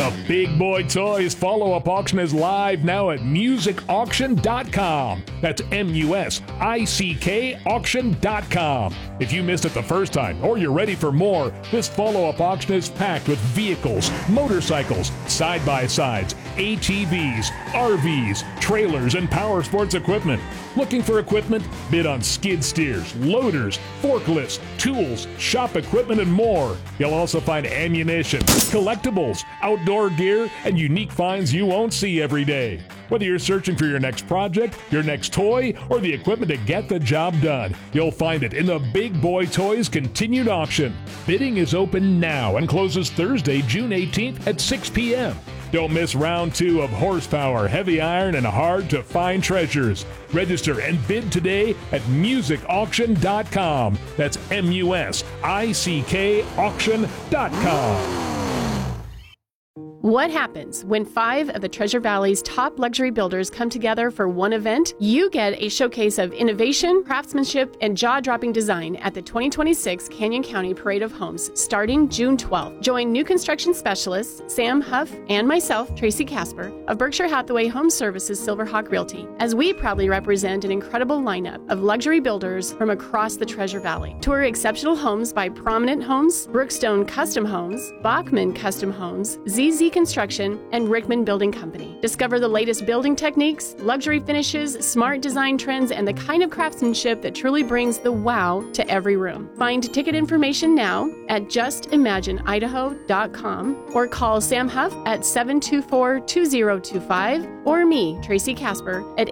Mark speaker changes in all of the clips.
Speaker 1: The Big Boy Toys follow-up auction is live now at musicauction.com. That's MUSICK auction.com. If you missed it the first time or you're ready for more, this follow-up auction is packed with vehicles, motorcycles, side-by-sides, ATVs, RVs, trailers, and power sports equipment. Looking for equipment? Bid on skid steers, loaders, forklifts, tools, shop equipment, and more. You'll also find ammunition, collectibles, outdoor gear, and unique finds you won't see every day. Whether you're searching for your next project, your next toy, or the equipment to get the job done, you'll find it in the Big Boy Toys continued auction. Bidding is open now and closes Thursday, June 18th at 6 p.m. Don't miss round 2 of horsepower, heavy iron, and hard-to-find treasures. Register and bid today at musicauction.com. That's MUSICK auction.com.
Speaker 2: What happens when 5 of the Treasure Valley's top luxury builders come together for one event? You get a showcase of innovation, craftsmanship, and jaw-dropping design at the 2026 Canyon County Parade of Homes starting June 12th. Join new construction specialists Sam Huff and myself, Tracy Casper, of Berkshire Hathaway Home Services Silverhawk Realty, as we proudly represent an incredible lineup of luxury builders from across the Treasure Valley. Tour exceptional homes by Prominent Homes, Brookstone Custom Homes, Bachman Custom Homes, ZZ Construction, and Rickman Building Company. Discover the latest building techniques, luxury finishes, smart design trends, and the kind of craftsmanship that truly brings the wow to every room. Find ticket information now at justimagineidaho.com or call Sam Huff at 724-2025 or me, Tracy Casper, at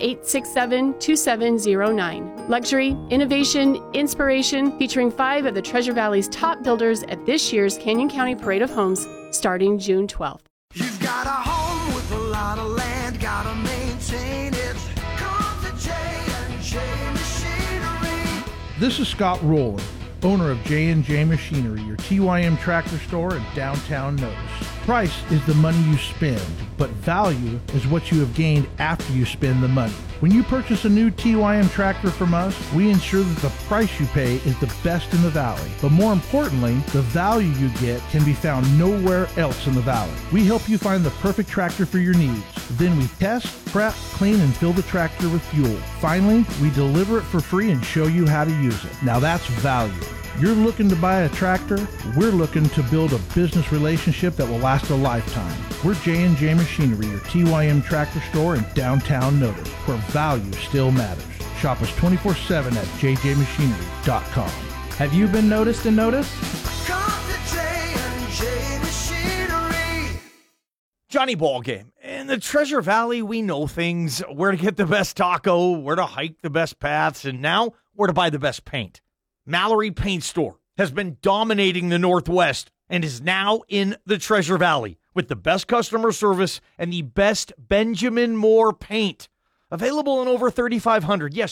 Speaker 2: 867-2709. Luxury, innovation, inspiration, featuring 5 of the Treasure Valley's top builders at this year's Canyon County Parade of Homes starting June 12th.
Speaker 3: You've got a home with a lot of land, gotta maintain it. Come to J&J Machinery.
Speaker 4: This is Scott Rowland, owner of J&J Machinery, your TYM tractor store in downtown Notice. Price is the money you spend, but value is what you have gained after you spend the money. When you purchase a new TYM tractor from us, we ensure that the price you pay is the best in the valley. But more importantly, the value you get can be found nowhere else in the valley. We help you find the perfect tractor for your needs. Then we test, prep, clean, and fill the tractor with fuel. Finally, we deliver it for free and show you how to use it. Now that's value. You're looking to buy a tractor, we're looking to build a business relationship that will last a lifetime. We're J&J Machinery, your TYM tractor store in downtown Notice, where value still matters. Shop us 24/7 at jjmachinery.com. Have you been noticed and noticed?
Speaker 3: Come to J&J Machinery.
Speaker 5: Johnny Ballgame. In the Treasure Valley, we know things. Where to get the best taco, where to hike the best paths, and now where to buy the best paint. Mallory Paint Store has been dominating the Northwest and is now in the Treasure Valley with the best customer service and the best Benjamin Moore paint. Available in over 3,500, yes,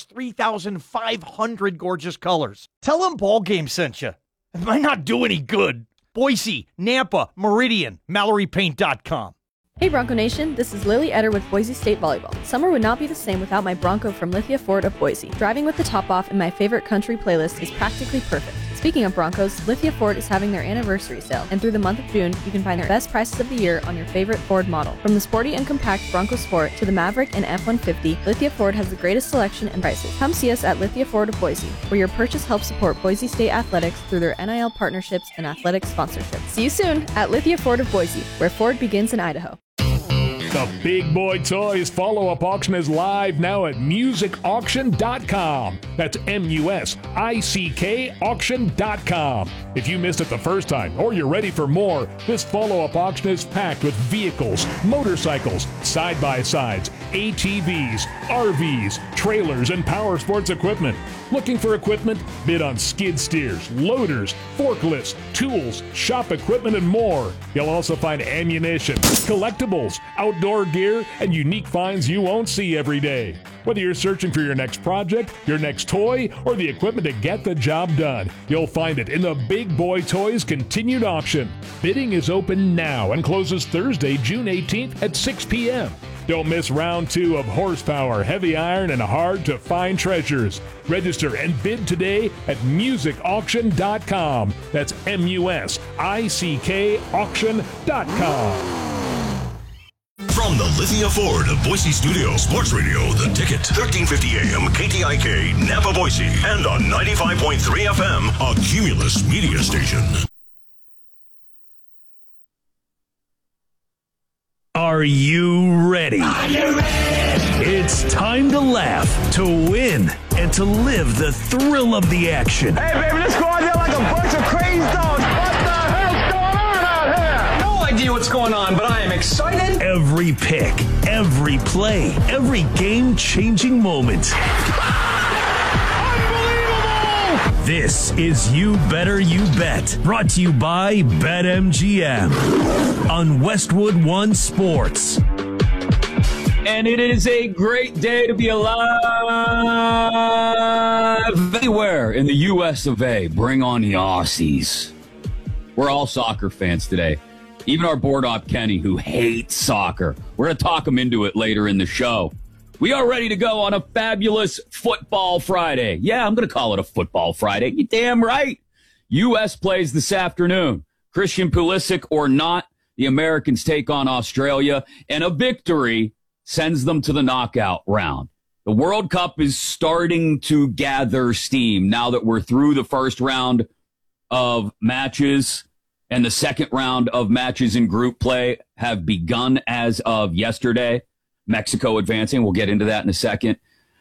Speaker 5: 3,500 gorgeous colors. Tell them Ballgame sent you. It might not do any good. Boise, Nampa, Meridian, MalloryPaint.com.
Speaker 6: Hey Bronco Nation, this is Lily Etter with Boise State Volleyball. Summer would not be the same without my Bronco from Lithia Ford of Boise. Driving with the top off in my favorite country playlist is practically perfect. Speaking of Broncos, Lithia Ford is having their anniversary sale, and through the month of June, you can find their best prices of the year on your favorite Ford model. From the sporty and compact Bronco Sport to the Maverick and F-150, Lithia Ford has the greatest selection and prices. Come see us at Lithia Ford of Boise, where your purchase helps support Boise State athletics through their NIL partnerships and athletic sponsorships. See you soon at Lithia Ford of Boise, where Ford begins in Idaho.
Speaker 1: The Big Boy Toys follow-up auction is live now at musicauction.com. That's MUSICK auction.com. If you missed it the first time or you're ready for more, this follow-up auction is packed with vehicles, motorcycles, side-by-sides, ATVs, RVs, trailers, and power sports equipment. Looking for equipment? Bid on skid steers, loaders, forklifts, tools, shop equipment, and more. You'll also find ammunition, collectibles, outdoor gear, and unique finds you won't see every day. Whether you're searching for your next project, your next toy, or the equipment to get the job done, you'll find it in the Big Boy Toys continued auction. Bidding is open now and closes Thursday, June 18th at 6 p.m. Don't miss round 2 of horsepower, heavy iron, and hard-to-find treasures. Register and bid today at musicauction.com. That's MUSICK auction.com.
Speaker 7: From the Lithia Ford of Boise Studio, Sports Radio, The Ticket, 1350 AM, KTIK, Napa, Boise, and on 95.3 FM, a Cumulus media station.
Speaker 8: Are you ready? It's time to laugh, to win, and to live the thrill of the action.
Speaker 9: Hey, baby, let's go out there like a bunch of crazy dogs. What the hell's going on out here?
Speaker 10: No idea what's going on, but I am excited.
Speaker 8: Every pick, every play, every game-changing moment. Unbelievable! This is You Better You Bet, brought to you by BetMGM on Westwood One Sports.
Speaker 11: And it is a great day to be alive anywhere in the U.S. of A. Bring on the Aussies. We're all soccer fans today. Even our board op, Kenny, who hates soccer. We're going to talk him into it later in the show. We are ready to go on a fabulous Football Friday. Yeah, I'm going to call it a Football Friday. You damn right. U.S. plays this afternoon. Christian Pulisic or not, the Americans take on Australia, and a victory sends them to the knockout round. The World Cup is starting to gather steam now that we're through the first round of matches, and the second round of matches in group play have begun as of yesterday. Mexico advancing. We'll get into that in a second.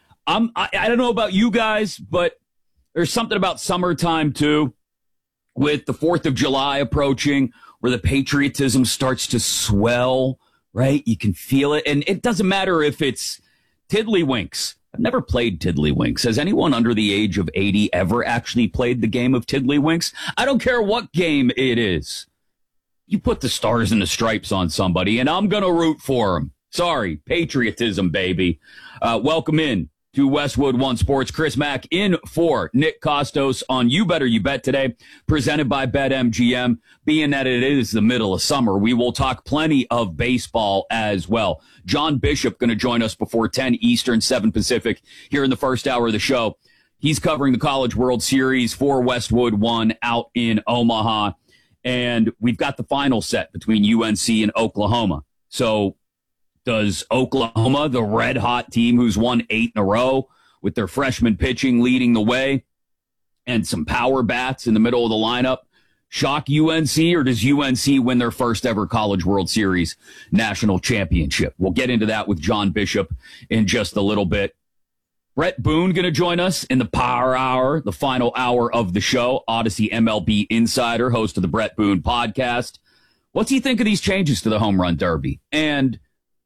Speaker 11: I don't know about you guys, but there's something about summertime, too, with the 4th of July approaching, where the patriotism starts to swell, right? You can feel it. And it doesn't matter if it's Tiddlywinks. I've never played Tiddlywinks. Has anyone under the age of 80 ever actually played the game of Tiddlywinks? I don't care what game it is. You put the stars and the stripes on somebody, and I'm going to root for them. Sorry, patriotism, baby. Welcome in to Westwood One Sports. Chris Mack in for Nick Costos on You Better You Bet today, presented by BetMGM. Being that it is the middle of summer, we will talk plenty of baseball as well. John Bishop going to join us before 10 Eastern, 7 Pacific here in the first hour of the show. He's covering the College World Series for Westwood One out in Omaha. And we've got the final set between UNC and Oklahoma. So does Oklahoma, the red-hot team who's won 8 in a row with their freshman pitching leading the way and some power bats in the middle of the lineup, shock UNC, or does UNC win their first ever College World Series national championship? We'll get into that with John Bishop in just a little bit. Brett Boone going to join us in the Power Hour, the final hour of the show. Odyssey MLB insider, host of the Brett Boone podcast. What's he think of these changes to the home run derby? And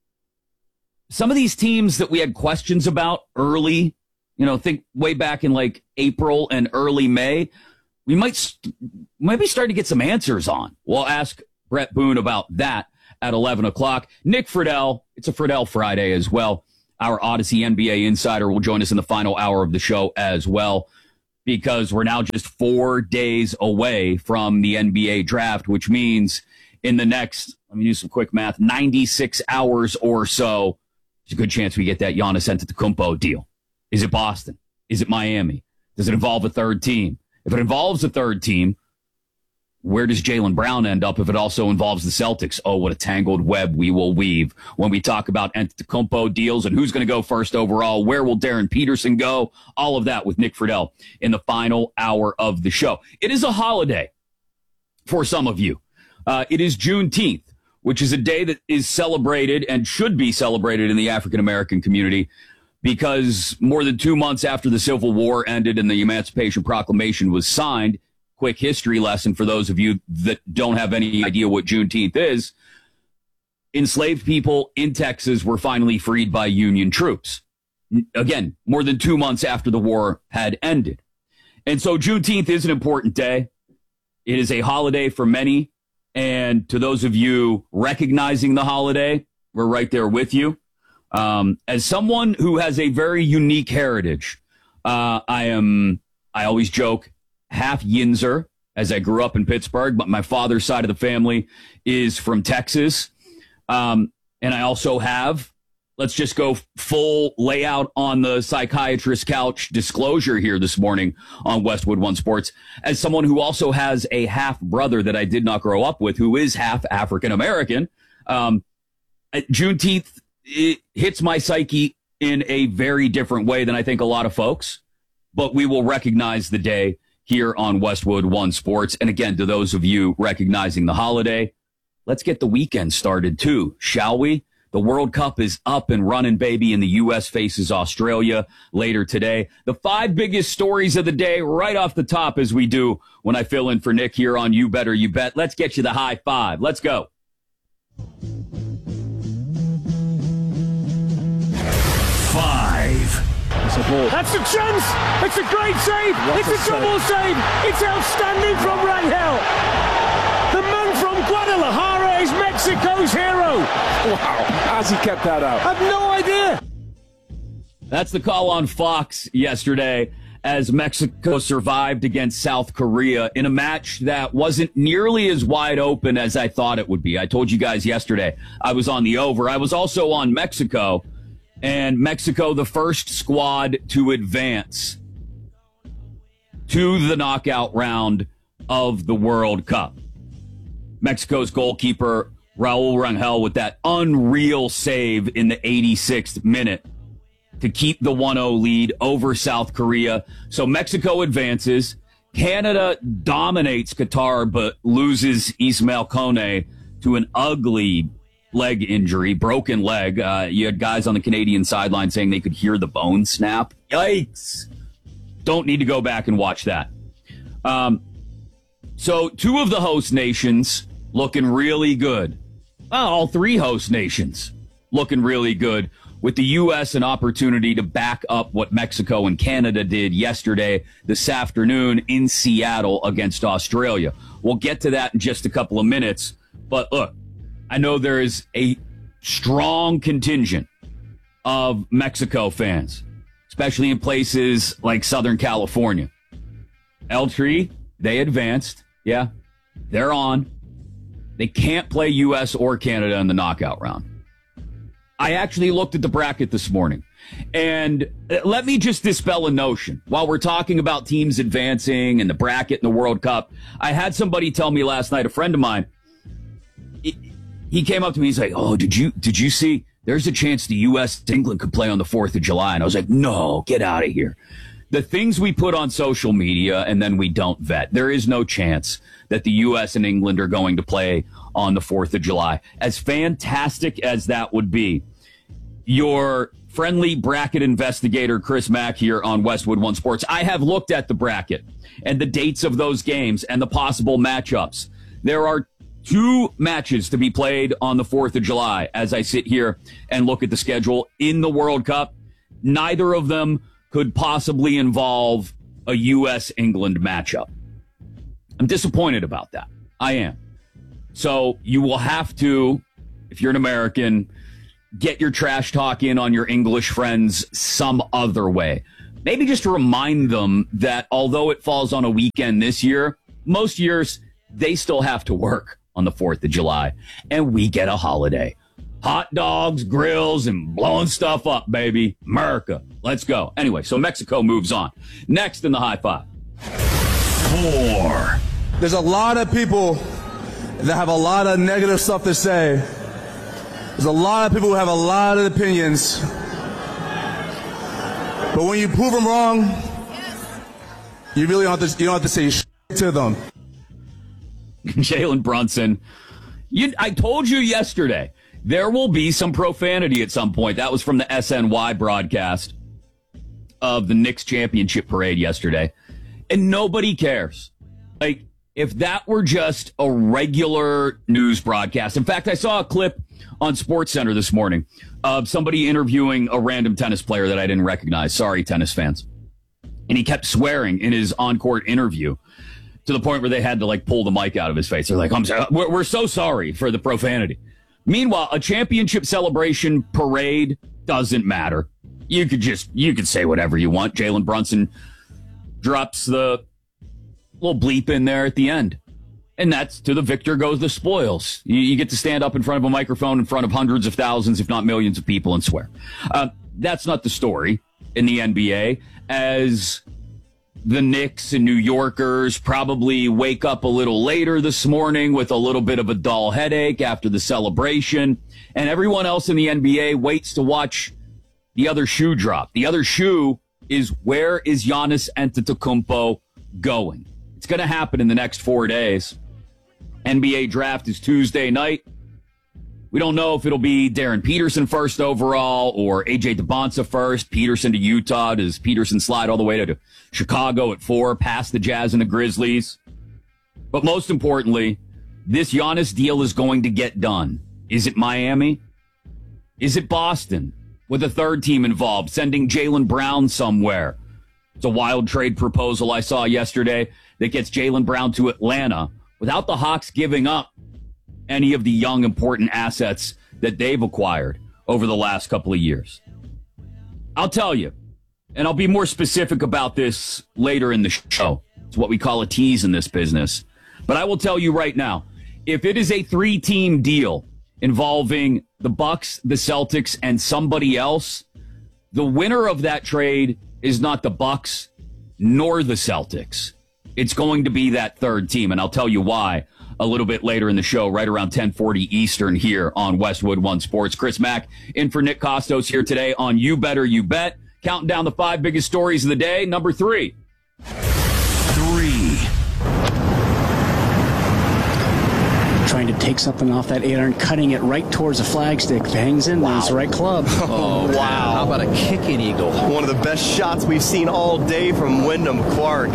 Speaker 11: some of these teams that we had questions about early, think way back in like April and early May, we might be starting to get some answers on. We'll ask Brett Boone about that at 11 o'clock. Nick Friedel, it's a Friedel Friday as well. Our Odyssey NBA insider will join us in the final hour of the show as well, because we're now just 4 days away from the NBA draft, which means in the next, let me do some quick math, 96 hours or so, there's a good chance we get that Giannis Antetokounmpo deal. Is it Boston? Is it Miami? Does it involve a third team? If it involves a third team, where does Jaylen Brown end up if it also involves the Celtics? Oh, what a tangled web we will weave when we talk about Antetokounmpo deals and who's going to go first overall. Where will Darren Peterson go? All of that with Nick Friedel in the final hour of the show. It is a holiday for some of you. It is Juneteenth, which is a day that is celebrated and should be celebrated in the African-American community, because more than 2 months after the Civil War ended and the Emancipation Proclamation was signed, quick history lesson for those of you that don't have any idea what Juneteenth is, enslaved people in Texas were finally freed by Union troops. Again, more than 2 months after the war had ended. And so Juneteenth is an important day. It is a holiday for many. And to those of you recognizing the holiday, we're right there with you. As someone who has a very unique heritage, I always joke, half Yinzer, as I grew up in Pittsburgh, but my father's side of the family is from Texas. And I also have, let's just go full layout on the psychiatrist couch disclosure here this morning on Westwood One Sports, as someone who also has a half brother that I did not grow up with, who is half African American. Juneteenth, it hits my psyche in a very different way than I think a lot of folks, but we will recognize the day here on Westwood One Sports. And again, to those of you recognizing the holiday, let's get the weekend started too, shall we? The World Cup is up and running, baby, and the U.S. faces Australia later today. The 5 biggest stories of the day right off the top, as we do when I fill in for Nick here on You Better You Bet. Let's get you the high five. Let's go.
Speaker 8: 5.
Speaker 10: That's a chance. It's a great save. It's a double save. It's outstanding from Rangel. The man from Guadalajara is Mexico's hero.
Speaker 12: Wow. How's he kept that out?
Speaker 10: I've no idea.
Speaker 11: That's the call on Fox yesterday as Mexico survived against South Korea in a match that wasn't nearly as wide open as I thought it would be. I told you guys yesterday I was on the over. I was also on Mexico. And Mexico, the first squad to advance to the knockout round of the World Cup. Mexico's goalkeeper, Raul Rangel, with that unreal save in the 86th minute to keep the 1-0 lead over South Korea. So Mexico advances. Canada dominates Qatar, but loses Ismail Kone to an ugly leg injury, broken leg. You had guys on the Canadian sideline saying they could hear the bone snap. Yikes. Don't need to go back and watch that. So 2 of the host nations looking really good. Well, all 3 host nations looking really good, with the U.S. an opportunity to back up what Mexico and Canada did yesterday, this afternoon in Seattle against Australia. We'll get to that in just a couple of minutes. But look, I know there is a strong contingent of Mexico fans, especially in places like Southern California. El Tri, they advanced. Yeah, they're on. They can't play U.S. or Canada in the knockout round. I actually looked at the bracket this morning, and let me just dispel a notion. While we're talking about teams advancing and the bracket and the World Cup, I had somebody tell me last night, a friend of mine, he came up to me, he's like, oh, did you see there's a chance the U.S. England could play on the 4th of July? And I was like, no, get out of here. The things we put on social media and then we don't vet, there is no chance that the U.S. and England are going to play on the 4th of July. As fantastic as that would be, your friendly bracket investigator, Chris Mack, here on Westwood One Sports, I have looked at the bracket and the dates of those games and the possible matchups. There are 2 matches to be played on the 4th of July as I sit here and look at the schedule in the World Cup. Neither of them could possibly involve a U.S.-England matchup. I'm disappointed about that. I am. So you will have to, if you're an American, get your trash talk in on your English friends some other way. Maybe just to remind them that although it falls on a weekend this year, most years they still have to work on the 4th of July, and we get a holiday. Hot dogs, grills, and blowing stuff up, baby. America. Let's go. Anyway, so Mexico moves on. Next in the high five.
Speaker 8: 4.
Speaker 13: There's a lot of people that have a lot of negative stuff to say. There's a lot of people who have a lot of opinions. But when you prove them wrong, you really don't have to say shit to them.
Speaker 11: Jalen Brunson. I told you yesterday, there will be some profanity at some point. That was from the SNY broadcast of the Knicks championship parade yesterday. And nobody cares. Like, if that were just a regular news broadcast. In fact, I saw a clip on SportsCenter this morning of somebody interviewing a random tennis player that I didn't recognize. Sorry, tennis fans. And he kept swearing in his on-court interview to the point where they had to, like, pull the mic out of his face. They're like, I'm sorry. We're so sorry for the profanity. Meanwhile, a championship celebration parade doesn't matter. You could say whatever you want. Jalen Brunson drops the little bleep in there at the end. And that's to the victor goes the spoils. You get to stand up in front of a microphone in front of hundreds of thousands, if not millions of people and swear. That's not the story in the NBA, as the Knicks and New Yorkers probably wake up a little later this morning with a little bit of a dull headache after the celebration, and everyone else in the NBA waits to watch the other shoe drop. The other shoe is, where is Giannis Antetokounmpo going? It's going to happen in the next 4 days. NBA draft is Tuesday night. We don't know if it'll be Darren Peterson first overall or A.J. DeBonsa first. Peterson to Utah. Does Peterson slide all the way to Chicago at 4, past the Jazz and the Grizzlies? But most importantly, this Giannis deal is going to get done. Is it Miami? Is it Boston with a third team involved, sending Jaylen Brown somewhere? It's a wild trade proposal I saw yesterday that gets Jaylen Brown to Atlanta without the Hawks giving up any of the young, important assets that they've acquired over the last couple of years. I'll tell you, and I'll be more specific about this later in the show. It's what we call a tease in this business. But I will tell you right now, if it is a 3-team deal involving the Bucks, the Celtics, and somebody else, the winner of that trade is not the Bucks nor the Celtics. It's going to be that third team, and I'll tell you why a little bit later in the show, right around 10:40 Eastern here on Westwood One Sports. Chris Mack in for Nick Costos here today on You Better You Bet. Counting down the 5 biggest stories of the day. Number 3.
Speaker 14: Trying to take something off that 8-iron, cutting it right towards the flagstick. Hangs in there. It's the right club.
Speaker 15: Oh, wow. How about a kicking eagle? One of the best shots we've seen all day from Wyndham Clark.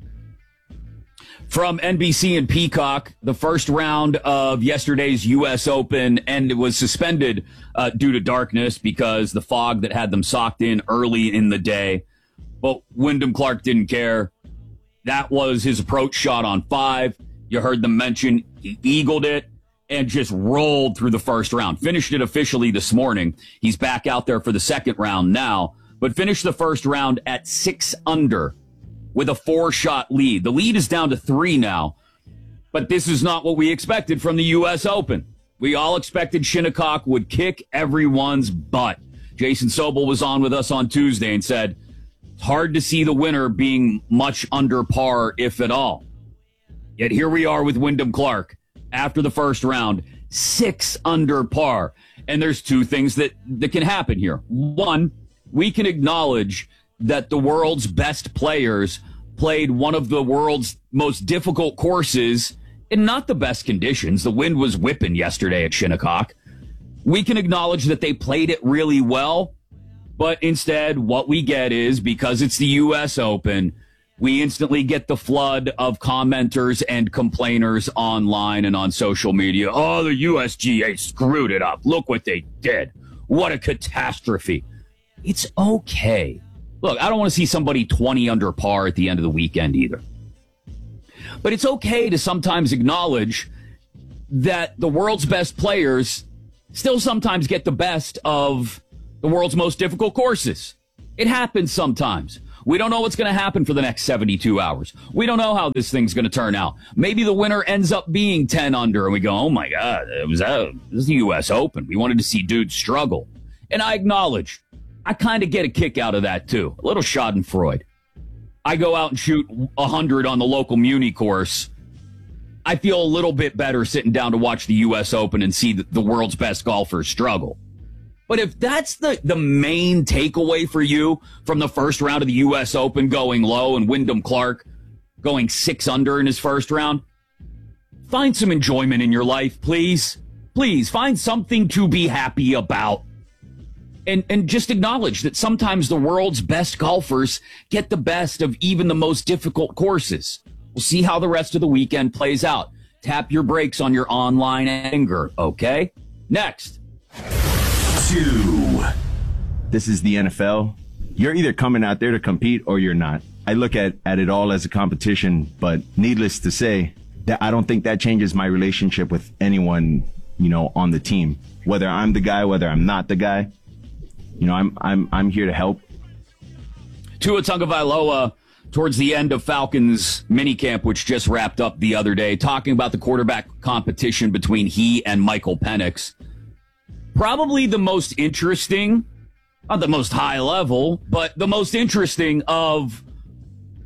Speaker 11: From NBC and Peacock, the first round of yesterday's U.S. Open, and it was suspended due to darkness because the fog that had them socked in early in the day. But Wyndham Clark didn't care. That was his approach shot on 5. You heard them mention he eagled it and just rolled through the first round. Finished it officially this morning. He's back out there for the second round now, but finished the first round at 6 under. With a 4-shot lead. The lead is down to 3 now, but this is not what we expected from the U.S. Open. We all expected Shinnecock would kick everyone's butt. Jason Sobel was on with us on Tuesday and said, it's hard to see the winner being much under par, if at all. Yet here we are with Wyndham Clark after the first round, 6 under par. And there's 2 things that can happen here. One, we can acknowledge that the world's best players played one of the world's most difficult courses in not the best conditions. The wind was whipping yesterday at Shinnecock. We can acknowledge that they played it really well, but instead what we get is, because it's the U.S. Open, we instantly get the flood of commenters and complainers online and on social media. Oh, the USGA screwed it up. Look what they did. What a catastrophe. It's okay. Look, I don't want to see somebody 20 under par at the end of the weekend either. But it's okay to sometimes acknowledge that the world's best players still sometimes get the best of the world's most difficult courses. It happens sometimes. We don't know what's going to happen for the next 72 hours. We don't know how this thing's going to turn out. Maybe the winner ends up being 10 under, and we go, oh, my God, this is the U.S. Open. We wanted to see dudes struggle. And I acknowledge, I kind of get a kick out of that, too. A little schadenfreude. I go out and shoot 100 on the local Muni course. I feel a little bit better sitting down to watch the U.S. Open and see the world's best golfers struggle. But if that's the main takeaway for you from the first round of the U.S. Open going low and Wyndham Clark going 6 under in his first round, find some enjoyment in your life, please. Please, find something to be happy about. And just acknowledge that sometimes the world's best golfers get the best of even the most difficult courses. We'll see how the rest of the weekend plays out. Tap your brakes on your online anger, okay? Next.
Speaker 16: 2. This is the NFL. You're either coming out there to compete or you're not. I look at it all as a competition, but needless to say, that I don't think that changes my relationship with anyone, on the team. Whether I'm the guy, whether I'm not the guy. I'm here to help.
Speaker 11: Tua Tagovailoa towards the end of Falcons minicamp, which just wrapped up the other day, talking about the quarterback competition between he and Michael Penix. Probably the most interesting, not the most high level, but the most interesting of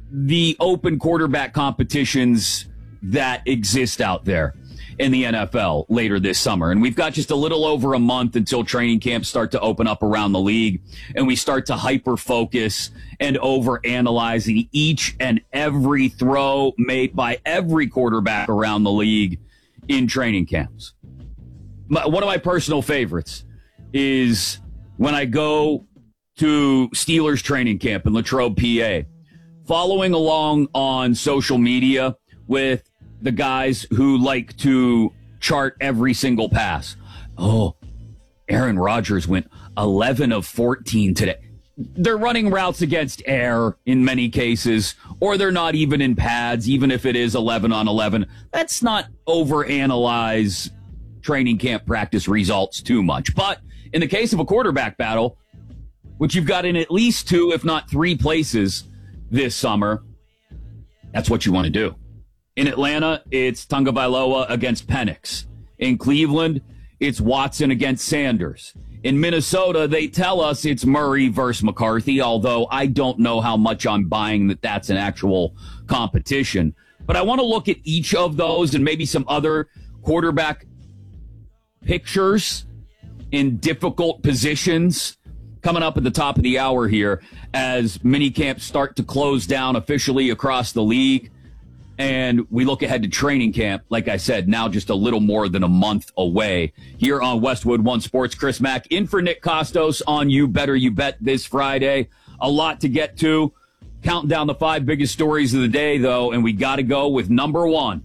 Speaker 11: the open quarterback competitions that exist out there in the NFL later this summer. And we've got just a little over a month until training camps start to open up around the league, and we start to hyper-focus and overanalyze each and every throw made by every quarterback around the league in training camps. One of my personal favorites is when I go to Steelers training camp in Latrobe, PA, following along on social media with the guys who like to chart every single pass. Oh, Aaron Rodgers went 11 of 14 today. They're running routes against air in many cases, or they're not even in pads, even if it is 11 on 11. Let's not overanalyze training camp practice results too much. But in the case of a quarterback battle, which you've got in at least 2, if not 3 places this summer, that's what you want to do. In Atlanta, it's Tagovailoa against Penix. In Cleveland, it's Watson against Sanders. In Minnesota, they tell us it's Murray versus McCarthy, although I don't know how much I'm buying that that's an actual competition. But I want to look at each of those and maybe some other quarterback pictures in difficult positions coming up at the top of the hour here as minicamps start to close down officially across the league. And we look ahead to training camp, like I said, now just a little more than a month away. Here on Westwood One Sports, Chris Mack in for Nick Costos on You Better You Bet this Friday. A lot to get to. Counting down the 5 biggest stories of the day, though, and we got to go with number 1.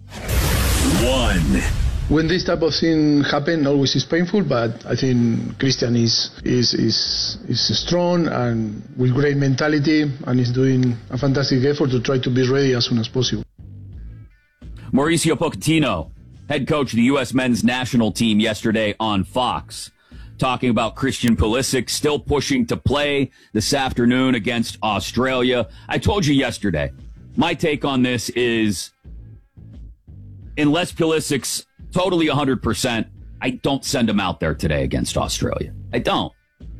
Speaker 17: When this type of thing happen, always is painful, but I think Christian is strong and with great mentality, and is doing a fantastic effort to try to be ready as soon as possible.
Speaker 11: Mauricio Pochettino, head coach of the U.S. men's national team, yesterday on Fox, talking about Christian Pulisic still pushing to play this afternoon against Australia. I told you yesterday, my take on this is, unless Pulisic's totally 100%, I don't send him out there today against Australia. I don't.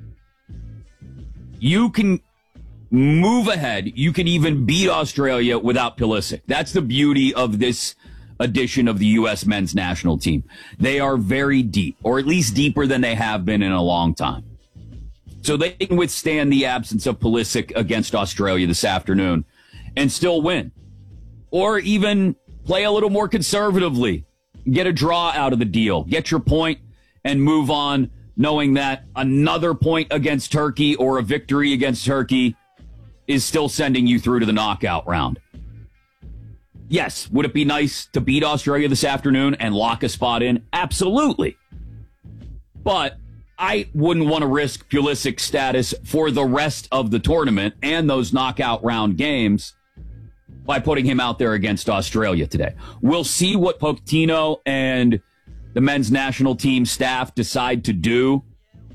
Speaker 11: You can move ahead. You can even beat Australia without Pulisic. That's the beauty of this edition of the U.S. men's national team. They are very deep, or at least deeper than they have been in a long time. So they can withstand the absence of Pulisic against Australia this afternoon and still win. Or even play a little more conservatively. Get a draw out of the deal. Get your point and move on, knowing that another point against Turkey or a victory against Turkey is still sending you through to the knockout round. Yes, would it be nice to beat Australia this afternoon and lock a spot in? Absolutely. But I wouldn't want to risk Pulisic's status for the rest of the tournament and those knockout round games by putting him out there against Australia today. We'll see what Pochettino and the men's national team staff decide to do.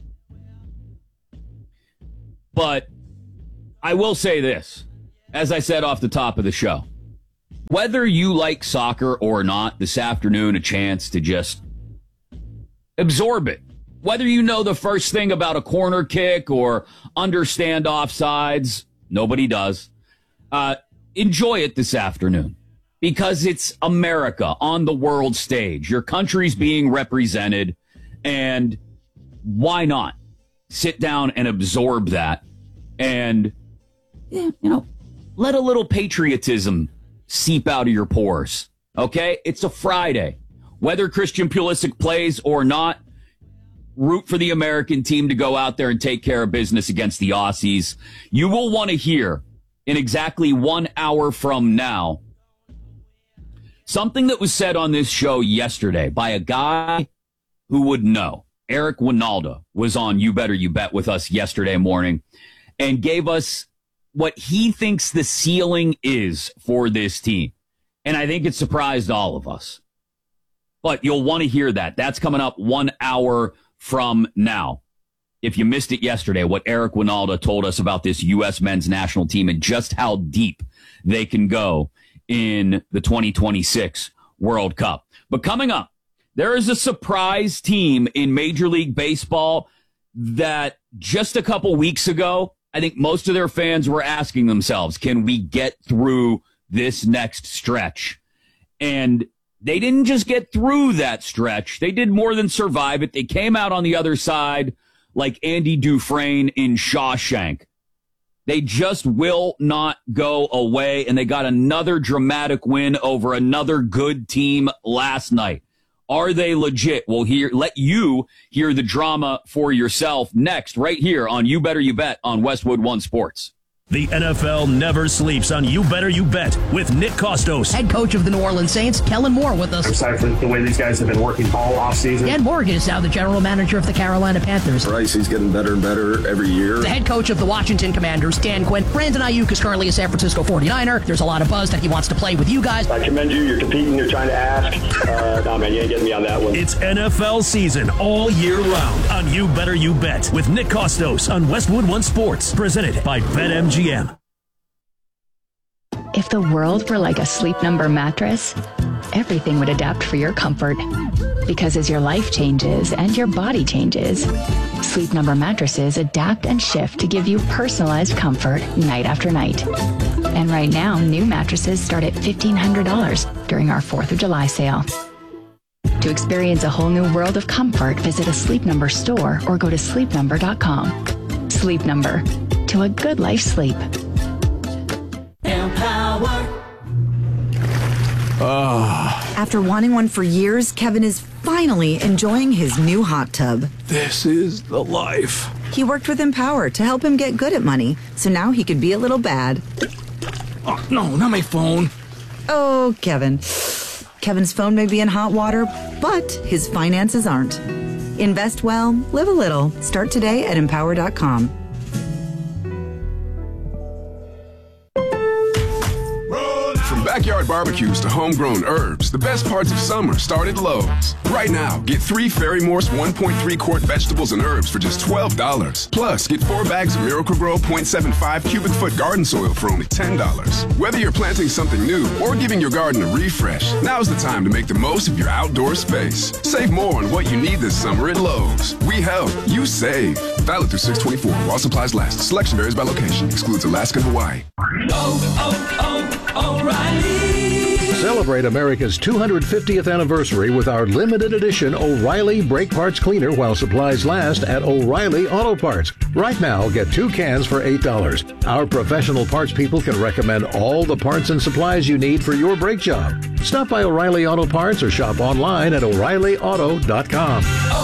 Speaker 11: But I will say this, as I said off the top of the show, whether you like soccer or not, this afternoon, a chance to just absorb it. Whether you know the first thing about a corner kick or understand offsides, nobody does. Enjoy it this afternoon because it's America on the world stage. Your country's being represented, and why not sit down and absorb that and, let a little patriotism seep out of your pores. Okay? It's a Friday. Whether Christian Pulisic plays or not, root for the American team to go out there and take care of business against the Aussies. You will want to hear in exactly 1 hour from now something that was said on this show yesterday by a guy who would know. Eric Winalda was on You Better You Bet with us yesterday morning and gave us what he thinks the ceiling is for this team. And I think it surprised all of us. But you'll want to hear that. That's coming up 1 hour from now. If you missed it yesterday, what Eric Winalda told us about this U.S. men's national team and just how deep they can go in the 2026 World Cup. But coming up, there is a surprise team in Major League Baseball that just a couple weeks ago, I think most of their fans were asking themselves, can we get through this next stretch? And they didn't just get through that stretch. They did more than survive it. They came out on the other side like Andy Dufresne in Shawshank. They just will not go away, and they got another dramatic win over another good team last night. Are they legit? We'll let you hear the drama for yourself next, right here on You Better You Bet on Westwood One Sports.
Speaker 8: The NFL never sleeps on You Better You Bet with Nick Kostos.
Speaker 18: Head coach of the New Orleans Saints, Kellen Moore, with us.
Speaker 19: I'm excited for the way these guys have been working all offseason.
Speaker 18: Dan Morgan is now the general manager of the Carolina Panthers.
Speaker 20: Bryce, he's getting better and better every year.
Speaker 18: The head coach of the Washington Commanders, Dan Quinn. Brandon Ayuk is currently a San Francisco 49er. There's a lot of buzz that he wants to play with you guys.
Speaker 19: I commend you. You're competing. You're trying to ask. No, man, you ain't getting me on that one.
Speaker 8: It's NFL season all year round on You Better You Bet with Nick Kostos on Westwood One Sports. Presented by BetMGM.
Speaker 21: If the world were like a Sleep Number mattress, everything would adapt for your comfort. Because as your life changes and your body changes, Sleep Number mattresses adapt and shift to give you personalized comfort night after night. And right now, new mattresses start at $1,500 during our 4th of July sale. To experience a whole new world of comfort, visit a Sleep Number store or go to sleepnumber.com. Sleep Number. To a good life sleep.
Speaker 22: After wanting one for years, Kevin is finally enjoying his new hot tub.
Speaker 12: This is the life.
Speaker 22: He worked with Empower to help him get good at money, so now he could be a little bad.
Speaker 12: Oh, no, not my phone.
Speaker 22: Oh, Kevin. Kevin's phone may be in hot water, but his finances aren't. Invest well, live a little. Start today at Empower.com.
Speaker 23: Backyard barbecues to homegrown herbs, the best parts of summer start at Lowe's. Right now, get 3 Fairy Morse 1.3 quart vegetables and herbs for just $12. Plus, get 4 bags of Miracle-Gro 0.75 cubic foot garden soil for only $10. Whether you're planting something new or giving your garden a refresh, now's the time to make the most of your outdoor space. Save more on what you need this summer at Lowe's. We help, you save. Valid through 6/24 while supplies last. Selection varies by location. Excludes Alaska and Hawaii.
Speaker 24: O'Reilly. Celebrate America's 250th anniversary with our limited edition O'Reilly Brake Parts Cleaner while supplies last at O'Reilly Auto Parts. Right now, get 2 cans for $8. Our professional parts people can recommend all the parts and supplies you need for your brake job. Stop by O'Reilly Auto Parts or shop online at O'ReillyAuto.com.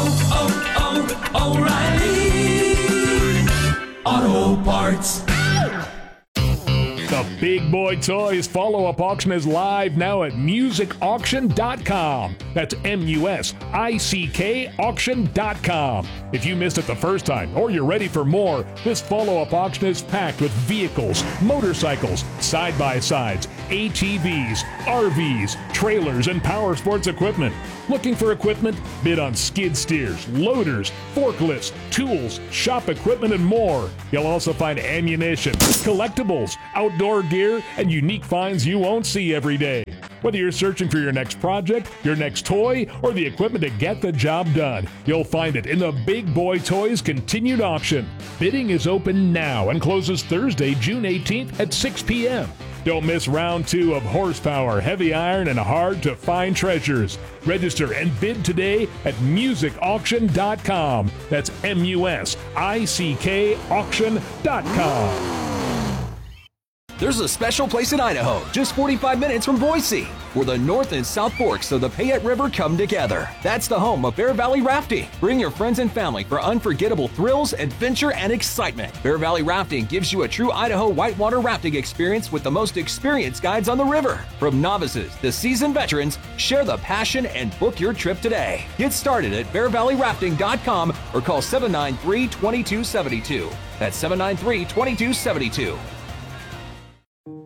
Speaker 3: O'Reilly Auto Parts.
Speaker 1: The Big Boy Toys follow-up auction is live now at musicauction.com. That's MUSICK auction.com. If you missed it the first time or you're ready for more, this follow-up auction is packed with vehicles, motorcycles, side-by-sides, ATVs, RVs, trailers, and power sports equipment. Looking for equipment? Bid on skid steers, loaders, forklifts, tools, shop equipment, and more. You'll also find ammunition, collectibles, outdoor gear, and unique finds you won't see every day. Whether you're searching for your next project, your next toy, or the equipment to get the job done, you'll find it in the Big Boy Toys Continued Auction. Bidding is open now and closes Thursday, June 18th at 6 p.m. Don't miss round 2 of horsepower, heavy iron, and hard-to-find treasures. Register and bid today at musicauction.com. That's MUSICK auction.com.
Speaker 25: There's a special place in Idaho, just 45 minutes from Boise, where the North and South Forks of the Payette River come together. That's the home of Bear Valley Rafting. Bring your friends and family for unforgettable thrills, adventure, and excitement. Bear Valley Rafting gives you a true Idaho whitewater rafting experience with the most experienced guides on the river. From novices to seasoned veterans, share the passion and book your trip today. Get started at bearvalleyrafting.com or call 793-2272. That's 793-2272.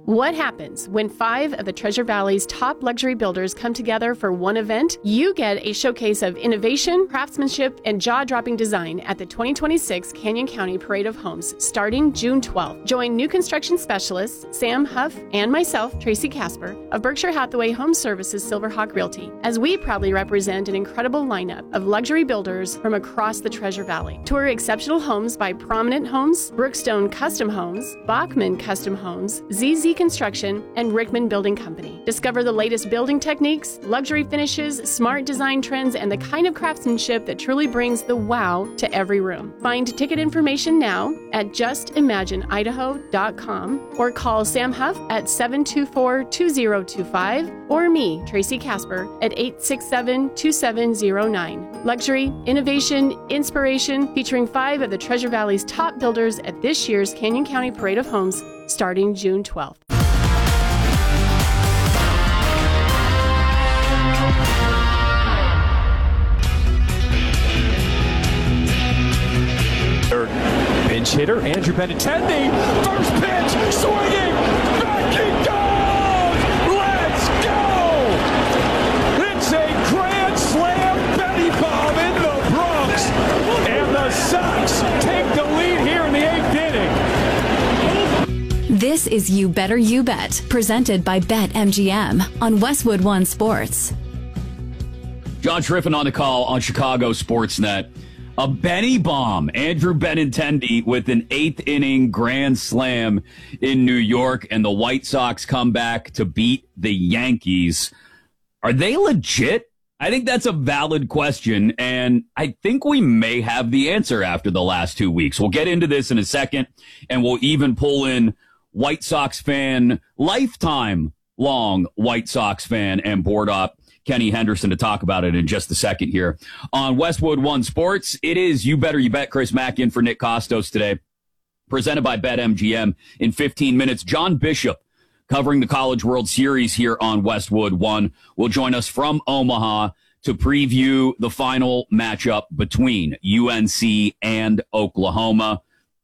Speaker 2: What happens when 5 of the Treasure Valley's top luxury builders come together for one event? You get a showcase of innovation, craftsmanship, and jaw-dropping design at the 2026 Canyon County Parade of Homes starting June 12th. Join new construction specialists Sam Huff and myself, Tracy Casper, of Berkshire Hathaway Home Services Silverhawk Realty, as we proudly represent an incredible lineup of luxury builders from across the Treasure Valley. Tour exceptional homes by Prominent Homes, Brookstone Custom Homes, Bachman Custom Homes, ZZ Construction, and Rickman Building Company. Discover the latest building techniques, luxury finishes, smart design trends, and the kind of craftsmanship that truly brings the wow to every room. Find ticket information now at justimagineidaho.com or call Sam Huff at 724-2025 or me, Tracy Casper, at 867-2709. Luxury, innovation, inspiration, featuring 5 of the Treasure Valley's top builders at this year's Canyon County Parade of Homes starting June 12th.
Speaker 10: Pinch hitter Andrew Benintendi, first pitch, swinging, back he goes! Let's go! It's a grand slam Benny bomb in the Bronx, and the Sox take the lead here in the 8th inning.
Speaker 4: This is You Better You Bet, presented by BetMGM on Westwood One Sports.
Speaker 11: John Schriffen on the call on Chicago Sportsnet. A Benny bomb. Andrew Benintendi with an 8th inning grand slam in New York, and the White Sox come back to beat the Yankees. Are they legit? I think that's a valid question, and I think we may have the answer after the last 2 weeks. We'll get into this in a second, and we'll even pull in White Sox fan, lifetime long White Sox fan, and board up Kenny Henderson to talk about it in just a second here on Westwood One Sports. It is You Better You Bet. Chris Mack in for Nick Costos today, presented by BetMGM. In 15 minutes, John Bishop, covering the College World Series here on Westwood One, will join us from Omaha to preview the final matchup between UNC and Oklahoma.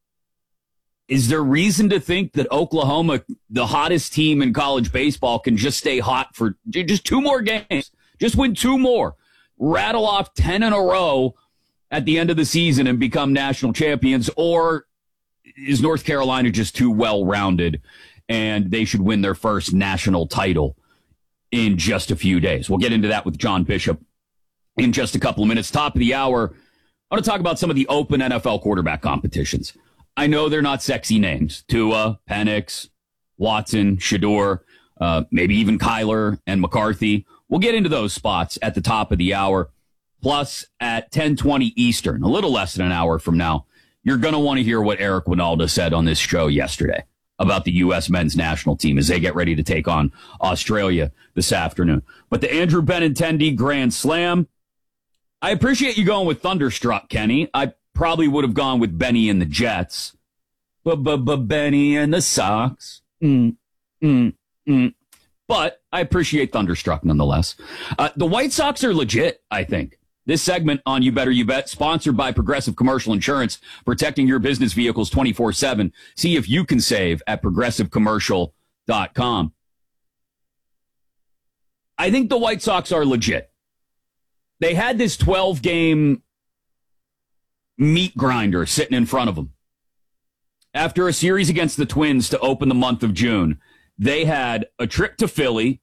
Speaker 11: Is there reason to think that Oklahoma, the hottest team in college baseball, can just stay hot for just 2 more games? Just win 2 more. Rattle off 10 in a row at the end of the season and become national champions? Or is North Carolina just too well-rounded and they should win their first national title in just a few days? We'll get into that with John Bishop in just a couple of minutes. Top of the hour, I want to talk about some of the open NFL quarterback competitions. I know they're not sexy names. Tua, Penix, Watson, Shador, maybe even Kyler and McCarthy. We'll get into those spots at the top of the hour. Plus, at 10:20 Eastern, a little less than an hour from now, you're going to want to hear what Eric Winalda said on this show yesterday about the U.S. men's national team as they get ready to take on Australia this afternoon. But the Andrew Benintendi Grand Slam, I appreciate you going with Thunderstruck, Kenny. I probably would have gone with Benny and the Jets. Benny and the Sox. But I appreciate Thunderstruck nonetheless. The White Sox are legit, I think. This segment on You Better You Bet, sponsored by Progressive Commercial Insurance, protecting your business vehicles 24/7. See if you can save at progressivecommercial.com. I think the White Sox are legit. They had this 12-game meat grinder sitting in front of them. After a series against the Twins to open the month of June, they had a trip to Philly,